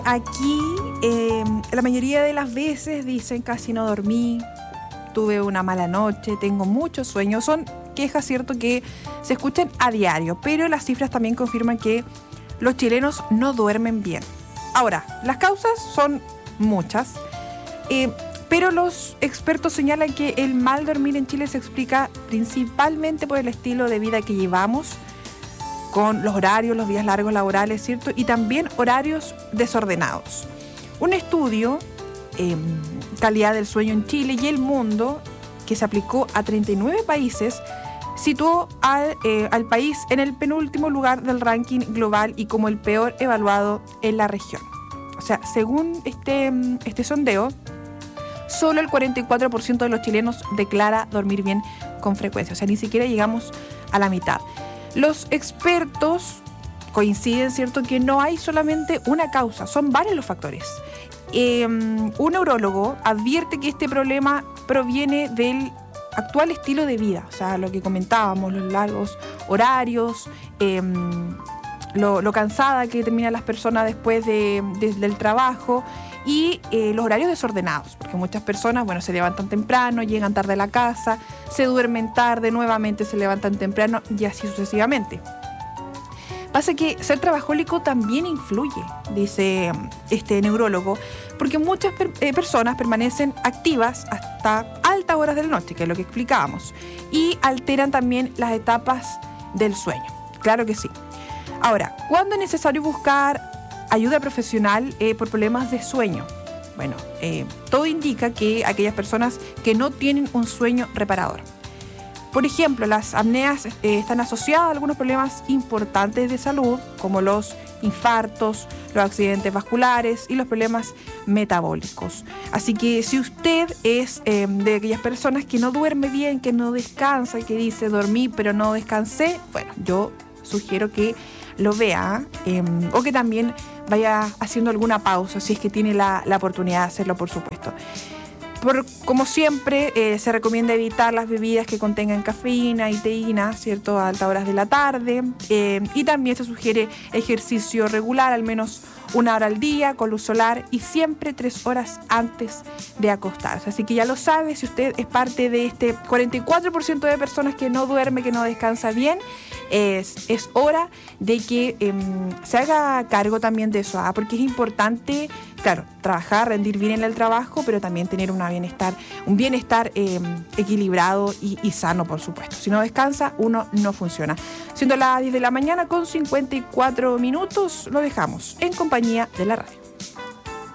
Aquí la mayoría de las veces dicen casi no dormí, tuve una mala noche, tengo mucho sueño. Son quejas, cierto, que se escuchan a diario, pero las cifras también confirman que los chilenos no duermen bien. Ahora, las causas son muchas, pero los expertos señalan que el mal dormir en Chile se explica principalmente por el estilo de vida que llevamos, con los horarios, los días largos laborales, ¿cierto? Y también horarios desordenados. Un estudio, calidad del sueño en Chile y el mundo, que se aplicó a 39 países, situó al país en el penúltimo lugar del ranking global y como el peor evaluado en la región. O sea, según este sondeo, solo el 44% de los chilenos declara dormir bien con frecuencia. O sea, ni siquiera llegamos a la mitad. Los expertos coinciden, ¿cierto?, que no hay solamente una causa, son varios los factores. Un neurólogo advierte que este problema proviene del actual estilo de vida, o sea, lo que comentábamos, los largos horarios, lo cansada que terminan las personas después del trabajo y los horarios desordenados, porque muchas personas, se levantan temprano, llegan tarde a la casa, se duermen tarde, nuevamente se levantan temprano y así sucesivamente. Pasa que ser trabajólico también influye, dice este neurólogo, porque muchas personas permanecen activas hasta altas horas de la noche, que es lo que explicábamos, y alteran también las etapas del sueño. Claro que sí. Ahora, ¿cuándo es necesario buscar ayuda profesional por problemas de sueño? Bueno, todo indica que aquellas personas que no tienen un sueño reparador. Por ejemplo, las apneas están asociadas a algunos problemas importantes de salud, como los infartos, los accidentes vasculares y los problemas metabólicos. Así que si usted es de aquellas personas que no duerme bien, que no descansa, que dice dormí pero no descansé, bueno, yo sugiero que lo vea o que también vaya haciendo alguna pausa si es que tiene la oportunidad de hacerlo, por supuesto. Como siempre, se recomienda evitar las bebidas que contengan cafeína y teína, ¿cierto?, a altas horas de la tarde. Y también se sugiere ejercicio regular, al menos 1 hora al día, con luz solar y siempre 3 horas antes de acostarse. Así que ya lo sabe, si usted es parte de este 44% de personas que no duerme, que no descansa bien, es hora de que se haga cargo también de eso, porque es importante, claro, trabajar, rendir bien en el trabajo, pero también tener un bienestar equilibrado y sano, por supuesto. Si no descansa, uno no funciona. Siendo las 10 de la mañana con 54 minutos, lo dejamos en compañía de la radio.